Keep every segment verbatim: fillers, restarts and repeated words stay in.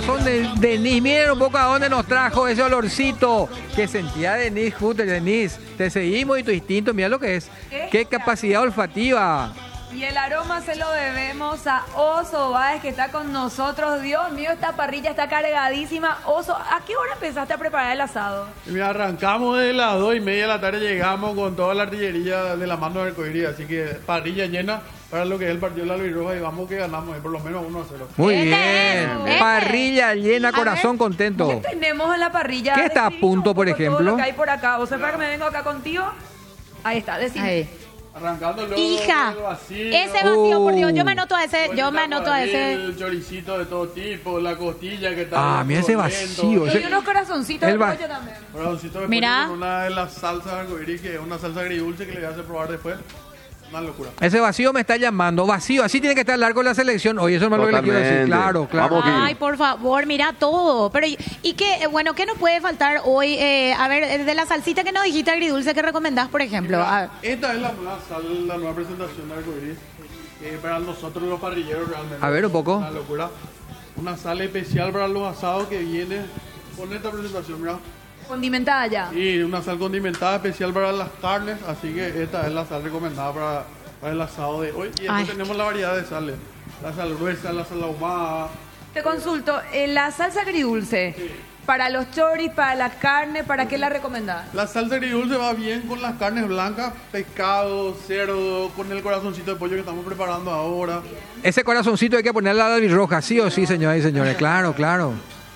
corazón de Denise. Miren un poco a dónde nos trajo ese olorcito que sentía Denise Juter. Denise, te seguimos y tu instinto, mira lo que es. Qué capacidad olfativa. Y el aroma se lo debemos a Oso Báez, que está con nosotros. Dios mío, esta parrilla está cargadísima. Oso, ¿a qué hora empezaste a preparar el asado? Mira, arrancamos de las dos y media de la tarde, llegamos con toda la artillería de la mano del Arcoiris, así que parrilla llena para lo que es el partido de la Albirroja y vamos que ganamos, eh, por lo menos uno a cero. Muy Este bien. es, este. Parrilla llena, A corazón ver, contento. ¿Qué tenemos en la parrilla? ¿Qué está a Describime punto, un por poco ejemplo? todo lo que hay por acá. O sea, para que me vengo acá contigo. Ahí está, decime. Ahí. Arrancando luego Hija, el vacío, ese vacío, por Dios, yo me Uh. anoto a ese, yo me anoto a ese. El choricito de todo tipo, la costilla que está. Ah, mira ese suculento, vacío, Y ese- hay unos corazoncitos el de va- pollo también. corazoncito de Mira. pollo con una de las salsas de Arcoiris, que es una salsa agridulce que le voy a hacer probar después. Una locura. Ese vacío me está llamando. Vacío, así tiene que estar largo la selección. Oye, eso es lo que le quiero decir. Totalmente. Claro, claro. Vamos, Gil. Ay, por favor, mira todo. Pero, ¿y, y qué, eh, bueno, qué nos puede faltar hoy? Eh, a ver, eh, de la salsita que nos dijiste agridulce, ¿qué recomendás, por ejemplo? Mira, A- esta es la nueva sal, la nueva presentación de Arcoiris, que para nosotros los parrilleros realmente. A ver, un poco. Una locura. Una sal especial para los asados que viene con esta presentación, mira. Condimentada ya. Y una sal condimentada especial para las carnes, así que esta es la sal recomendada para, para el asado de hoy. Y Ay. después tenemos la variedad de sales. La sal gruesa, la sal ahumada. Te consulto, eh, la salsa agridulce, para los choris, para la carne, ¿para qué la recomendás? La salsa agridulce va bien con las carnes blancas, pescado, cerdo, con el corazoncito de pollo que estamos preparando ahora. Ese corazoncito hay que ponerle a la albirroja, sí o sí, señoras y señores. Claro, claro.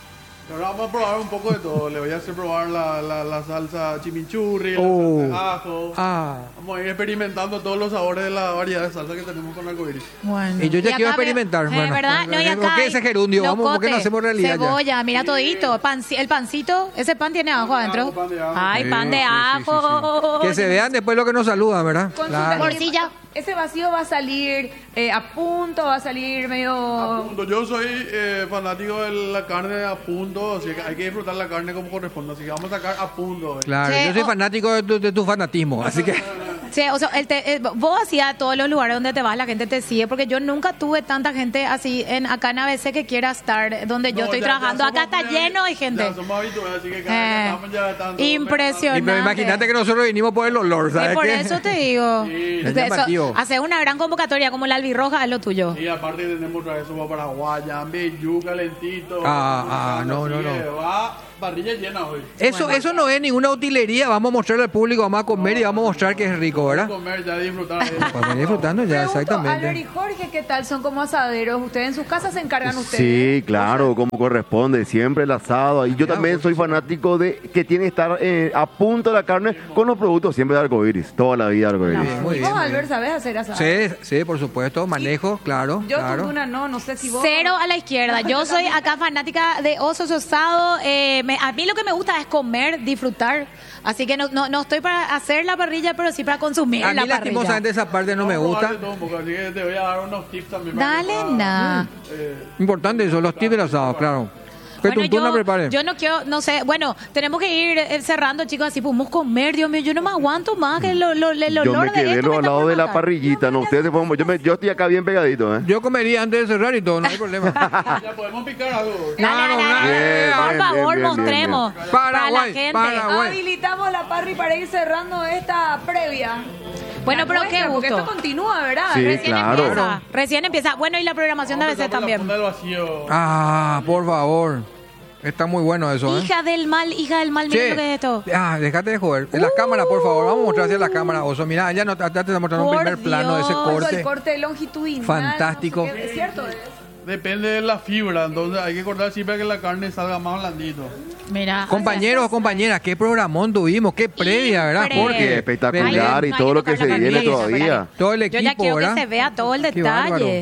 Y ahora vamos a probar un poco de todo. Le voy a hacer probar la, la, la salsa chimichurri, Oh. la salsa de ajo. Ah. Vamos a ir experimentando todos los sabores de la variedad de salsa que tenemos con Arcoiris. Bueno. Y yo ya acá quiero veo- experimentar, eh, bueno. ¿verdad? No, y ¿Por acá qué hay ese gerundio? Vamos, ¿por qué no locote, hacemos realidad ya? cebolla, mira todito. Panci- el pancito, ese pan tiene ajo Pan de adentro. ajo, pan de ajo. Ay, Sí, pan de sí, sí, ajo. sí, sí. Que se vean después lo que nos saludan, ¿verdad? Consulta, Claro. Morcilla. ¿Ese vacío va a salir eh, a punto, va a salir medio...? A punto. Yo soy eh, fanático de la carne a punto, así que hay que disfrutar la carne como corresponde. Así que vamos a sacar a punto. hoy. Claro, Sí, yo soy o- fanático de tu, de tu fanatismo, así que... Sí, o sea, el te- eh, vos hacías a todos los lugares donde te vas, la gente te sigue, porque yo nunca tuve tanta gente así en acá en A B C que quiera estar donde yo No, estoy ya- ya trabajando. Acá somos está muy- lleno de gente. Ya somos habituales, así que cada vez Eh, que estamos ya están todos impresionante. Y pero imagínate que nosotros vinimos por el olor, Y ¿sabes por qué? eso te digo. Sí. Es llamativo. Hacer una gran convocatoria como la albirroja es lo tuyo. Y aparte tenemos otra vez sopa paraguaya, ambeyu, calentito. Ah, ah, no, así no, que no. Va parrilla llena hoy. Eso, eso no es ninguna utilería, vamos a mostrarle al público, vamos a comer y vamos a mostrar que es rico, ¿verdad? Comer, ya disfrutar. de- Para venir disfrutando ya, Pregunto, Albert y exactamente. Jorge, ¿qué tal? ¿Son como asaderos? ¿Ustedes en sus casas se encargan ustedes? Sí, claro, como corresponde, siempre el asado. Y yo Mira, también vos. soy fanático de que tiene que estar eh, a punto la carne con los productos siempre de Arcoiris, toda la vida Arcoiris. Bien, muy ¿Y bien, vos, muy Albert, bien. sabés hacer asado? Sí, sí, por supuesto, manejo, claro, Yo, claro. Tunduna, no, no sé si vos... Cero a la izquierda. Yo soy acá fanática de osos osados. Eh, me- a mí lo que me gusta es comer, disfrutar. Así que no, no, no estoy para hacer la parrilla, pero sí para consumir A la mí parrilla. lastimosamente esa parte no me Vamos a gusta. probar de todo un poco, así que te voy a dar unos tips también. para Dale, que puedas, na. eh, Importante eso, los tips del asado, claro. Que Bueno, Tuntuna yo, prepare. yo no quiero, no sé, bueno, tenemos que ir eh, cerrando, chicos, así podemos comer, Dios mío, yo no me aguanto más que lo, lo, el Yo olor me de quedé esto me al está lado por de la matar. parrillita, no, ustedes se fueron- yo, me- yo estoy acá bien pegadito, ¿eh? Yo comería antes de cerrar y todo, no hay problema. Ya podemos picar algo. Dale, Claro, dale, dale, bien, por bien, favor, bien, bien, mostremos bien. para la Paraguay, gente. Paraguay. Habilitamos la parry para ir cerrando esta previa. Bueno, La pero nuestra, qué porque gusto. esto continúa, ¿verdad? Sí, Recién claro. empieza, recién empieza. Bueno, y la programación de A B C Vamos a empezar por también. la funda del vacío. Ah, por favor. Está muy bueno eso, ¿eh? Hija del mal, hija del mal, mira Che, lo que es esto. Ah, déjate de joder. En las cámaras, por favor. Vamos a mostrar hacia las cámaras, Oso. Mira, ya no, ya te está mostrando un Por primer plano de ese Dios. Eso, corte. el corte longitudinal. Fantástico. no sé qué, ¿Es cierto? ¿Es? Depende de la fibra, entonces hay que cortar siempre que la carne salga más blandito. Mira. Compañeros o compañeras, qué programón tuvimos, qué previa, ¿verdad? Increíble. Porque Qué espectacular Ay, y hay todo que lo que tocar se la viene camisa, todavía. todo el Yo ya equipo, quiero ¿verdad? que se vea todo el Qué bárbaro. detalle.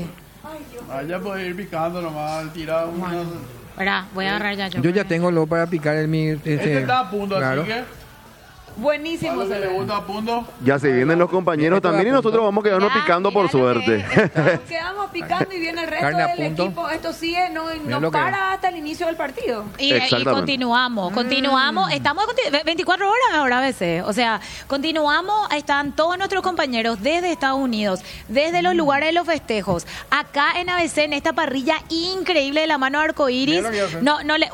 Allá puede ir picando nomás, tirar unas... Verá, voy a agarrar ya yo. Yo ya tengo lo para picar el mi. Este, Este está a punto, claro. así que Buenísimo. ¿Le se ve. gusta a punto? Ya se vienen los compañeros Esto también y a punto. nosotros vamos a quedarnos Ya, picando por mira lo que suerte. Nos quedamos picando y viene el resto Carne a del punto. equipo. Esto sigue, no, no lo que para hasta el inicio del partido. Y, y Exactamente. continuamos, continuamos, estamos conti- veinticuatro horas ahora a veces, o sea, continuamos, están todos nuestros compañeros desde Estados Unidos, desde los lugares de los festejos, acá en A B C, en esta parrilla increíble de la mano arcoíris. Mira lo que hace. No, no le,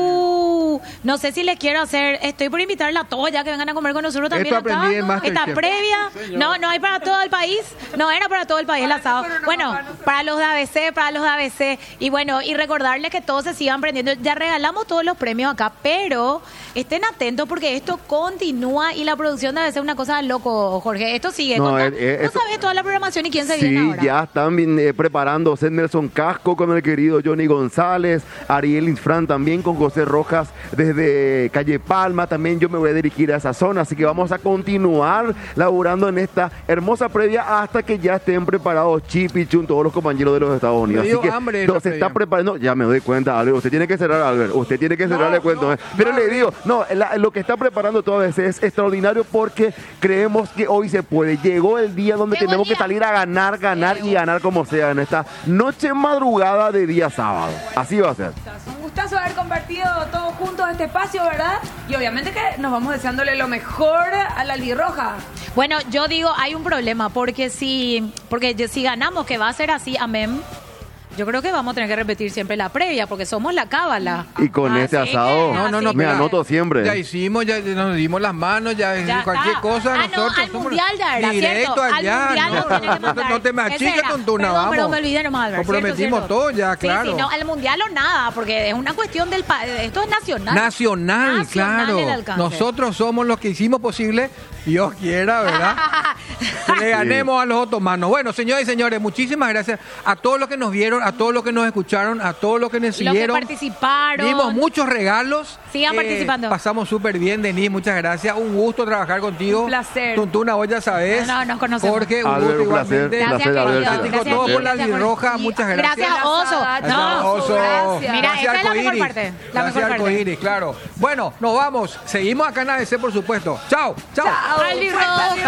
uh, no sé si les quiero hacer, estoy por invitarla a todos ya que vengan a comer con nosotros también. Esto aprendí acá, en ¿no? Masterchef. Esta previa, no, no hay para todo el país, no era para todo el país el asado. pero no, Bueno, papá, no se- para los de A B C, para los de A B C. Y bueno, y recordarles que todos se sigan prendiendo. Ya regalamos todos los premios acá, pero estén atentos porque esto continúa y la producción de A B C es una cosa de loco, Jorge. Esto sigue. No, Contá- eh, eh, ¿No esto- sabes toda la programación y quién se viene Sí, ahora? ya están bien, eh, preparándose Nelson Casco con el querido Johnny González, Ariel Infran también con José Rojas desde Calle Palma, también yo me voy a dirigir a esa zona, así que vamos a continuar laburando en esta hermosa previa hasta que ya estén preparados Chip y Chun, todos los compañeros de los Estados Unidos. Me Así dio que hambre no, esa se está previa. preparando, ya me doy cuenta, Albert, usted tiene que cerrar, Albert, usted tiene que cerrar, No, le cuento. no, eh. Pero no, le digo, no, la- lo que está preparando todo A B C es extraordinario porque creemos que hoy se puede. Llegó el día donde Llegó el tenemos que día. salir a ganar, ganar y ganar como sea en esta noche madrugada de día sábado. Así va a ser. Un gustazo haber compartido todos juntos este espacio, ¿verdad? Y obviamente que nos vamos deseándole lo mejor a la albirroja. Bueno, yo digo, hay un problema porque si, porque yo- si ganamos, que va a ser así, amén. Yo creo que vamos a tener que repetir siempre la previa porque somos la cábala. Y con este Así que- asado, No, no, no, me espera. anoto siempre. Ya hicimos, ya nos dimos las manos, ya, Ya cualquier está. cosa. Ah, no, nosotros al somos mundial ya era, directo ¿cierto? Al allá. mundial no, nos tienen que no, mandar. no te me Ese achiques, era. tontuna, Perdón, vamos. Pero me olvidé nomás, Albert. Comprometimos ¿cierto, todo cierto? ya, Sí, claro. Sí, no, al mundial o nada, porque es una cuestión del país. Esto es nacional. Nacional, Nacional claro. el alcance. Nosotros somos los que hicimos posible, Dios quiera, ¿verdad? Que le ganemos a los otomanos. Bueno, señores y señores, muchísimas gracias a todos los que nos vieron, a todos los que nos escucharon, a todos los que nos Los que siguieron. participaron. Dimos muchos regalos. Sigan participando. Pasamos súper bien, Denise, muchas gracias. Un gusto trabajar contigo. Un placer. Tuntuna, vos ya sabés. No, no, nos conocemos. Porque un Albert, gusto un placer, igualmente. un Gracias, placer haber querido. sido. Fantástico Gracias, todo por la gracias por- albirroja, y- muchas gracias. Gracias, Oso. Gracias, No, Oso. gracias. Mira, Gracias, esta es la mejor Arcoíris. parte. La Gracias, mejor parte. Arcoíris, claro. Bueno, nos vamos. Seguimos acá en A B C, por supuesto. Chao, chao. Chao. Albirroja.